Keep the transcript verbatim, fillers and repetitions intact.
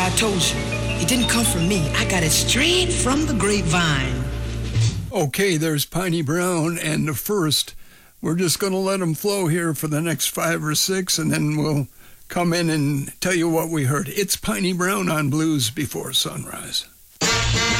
I told you, it didn't come from me. I got it straight from the grapevine. Okay, there's Piney Brown and the first. We're just going to let them flow here for the next five or six, and then we'll come in and tell you what we heard. It's Piney Brown on Blues Before Sunrise.